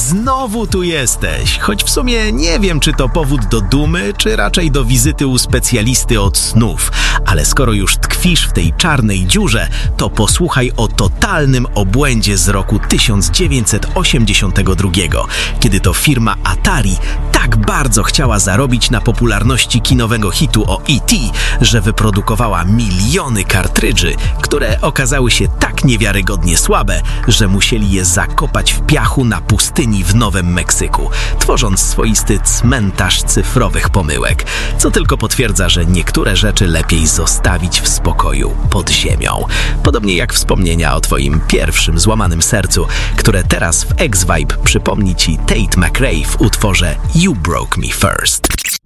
Znowu tu jesteś, choć w sumie nie wiem, czy to powód do dumy, czy raczej do wizyty u specjalisty od snów. Ale skoro już tkwisz w tej czarnej dziurze, to posłuchaj o totalnym obłędzie z roku 1982, kiedy to firma Atari tak bardzo chciała zarobić na popularności kinowego hitu o E.T., że wyprodukowała miliony kartrydży, które okazały się tak niewiarygodnie słabe, że musieli je zakopać w piachu na pustyni w Nowym Meksyku, tworząc swoisty cmentarz cyfrowych pomyłek, co tylko potwierdza, że niektóre rzeczy lepiej zostawić w spokoju pod ziemią. Podobnie jak wspomnienia o twoim pierwszym złamanym sercu, które teraz w X-Vibe przypomni ci Tate McRae w utworze You Broke Me First.